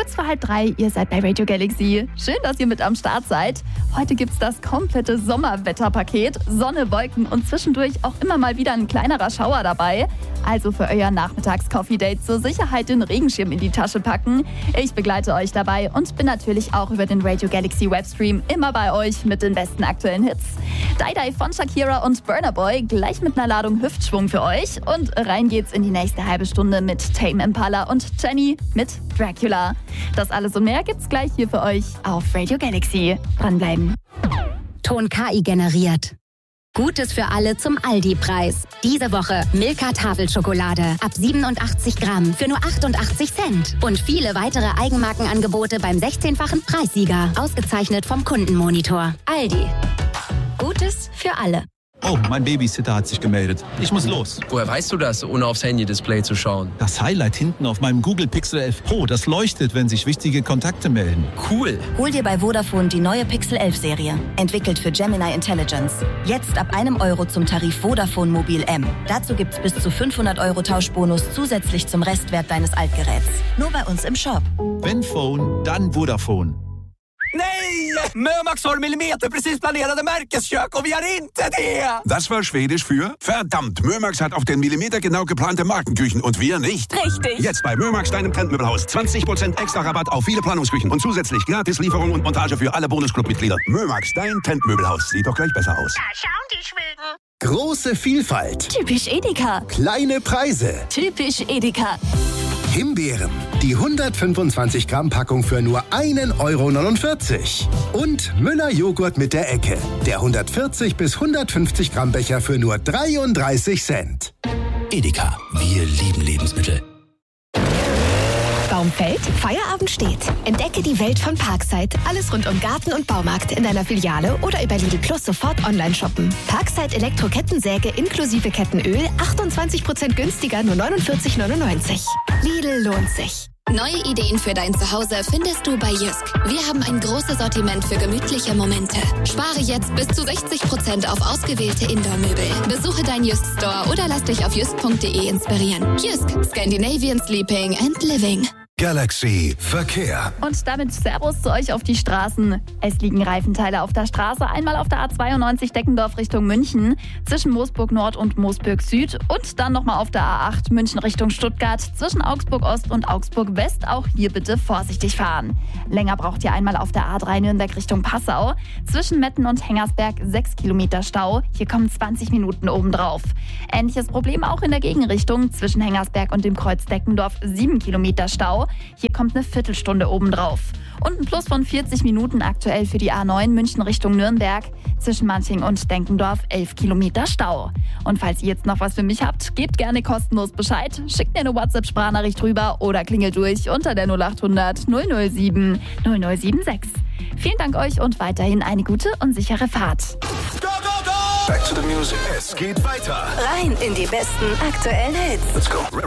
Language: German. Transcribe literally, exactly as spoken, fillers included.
Kurz vor halb drei, ihr seid bei Radio Galaxy. Schön, dass ihr mit am Start seid. Heute gibt's das komplette Sommerwetterpaket. Sonne, Wolken und zwischendurch auch immer mal wieder ein kleinerer Schauer dabei. Also für euer Nachmittags-Coffee-Date zur Sicherheit den Regenschirm in die Tasche packen. Ich begleite euch dabei und bin natürlich auch über den Radio Galaxy Webstream immer bei euch mit den besten aktuellen Hits. Die Die von Shakira und Burna Boy gleich mit einer Ladung Hüftschwung für euch. Und rein geht's in die nächste halbe Stunde mit Tame Impala und Jenny mit Dracula. Das alles und mehr gibt's gleich hier für euch auf Radio Galaxy. Dranbleiben. Ton K I generiert. Gutes für alle zum Aldi-Preis. Diese Woche Milka Tafelschokolade ab siebenundachtzig Gramm für nur achtundachtzig Cent. Und viele weitere Eigenmarkenangebote beim sechzehnfachen Preissieger. Ausgezeichnet vom Kundenmonitor. Aldi. Gutes für alle. Oh, mein Babysitter hat sich gemeldet. Ich muss los. Woher weißt du das, ohne aufs Handy-Display zu schauen? Das Highlight hinten auf meinem Google Pixel elf Pro, das leuchtet, wenn sich wichtige Kontakte melden. Cool. Hol dir bei Vodafone die neue Pixel elf Serie. Entwickelt für Gemini Intelligence. Jetzt ab einem Euro zum Tarif Vodafone Mobil M. Dazu gibt's bis zu fünfhundert Euro Tauschbonus zusätzlich zum Restwert deines Altgeräts. Nur bei uns im Shop. Wenn Phone, dann Vodafone. Nej! Mömax har millimeter precis planerade Märkeskök och vi har inte det! Das war Schwedisch für verdammt, Mömax hat auf den Millimeter genau geplante Markenküchen und wir nicht. Richtig! Jetzt bei Mömax, deinem Trendmöbelhaus. zwanzig Prozent extra Rabatt auf viele Planungsküchen und zusätzlich gratis Lieferung und Montage für alle Bonusclub-Mitglieder. Mömax, dein Trendmöbelhaus. Sieht doch gleich besser aus. Da schauen die Schweden. Große Vielfalt. Typisch Edeka. Kleine Preise. Typisch Edeka. Himbeeren. Die hundertfünfundzwanzig Gramm Packung für nur ein Euro neunundvierzig. Und Müller Joghurt mit der Ecke. Der hundertvierzig bis hundertfünfzig Gramm Becher für nur dreiunddreißig Cent. Edeka. Wir lieben Lebensmittel. Baum fällt, Feierabend steht. Entdecke die Welt von Parkside. Alles rund um Garten und Baumarkt in deiner Filiale oder über Lidl Plus sofort online shoppen. Parkside Elektro-Kettensäge inklusive Kettenöl, achtundzwanzig Prozent günstiger, nur neunundvierzig neunundneunzig. Lidl lohnt sich. Neue Ideen für dein Zuhause findest du bei Jysk. Wir haben ein großes Sortiment für gemütliche Momente. Spare jetzt bis zu sechzig Prozent auf ausgewählte Indoor-Möbel. Besuche deinen Jysk Store oder lass dich auf jysk punkt de inspirieren. Jysk, Scandinavian Sleeping and Living. Galaxy Verkehr. Und damit Servus zu euch auf die Straßen. Es liegen Reifenteile auf der Straße, einmal auf der A zweiundneunzig Deckendorf Richtung München, zwischen Moosburg Nord und Moosburg Süd und dann nochmal auf der A acht München Richtung Stuttgart, zwischen Augsburg Ost und Augsburg West. Auch hier bitte vorsichtig fahren. Länger braucht ihr einmal auf der A drei Nürnberg Richtung Passau, zwischen Metten und Hengersberg sechs Kilometer Stau. Hier kommen zwanzig Minuten obendrauf. Ähnliches Problem auch in der Gegenrichtung, zwischen Hengersberg und dem Kreuz Deckendorf sieben Kilometer Stau. Hier kommt eine Viertelstunde obendrauf. Und ein Plus von vierzig Minuten aktuell für die A neun München Richtung Nürnberg. Zwischen Manching und Denkendorf elf Kilometer Stau. Und falls ihr jetzt noch was für mich habt, gebt gerne kostenlos Bescheid. Schickt mir eine WhatsApp-Sprachnachricht rüber oder klingelt durch unter der null achthundert null null sieben null null sieben sechs. Vielen Dank euch und weiterhin eine gute und sichere Fahrt. Go, go, go! Back to the music. Es geht weiter. Rein in die besten aktuellen Hits. Let's go.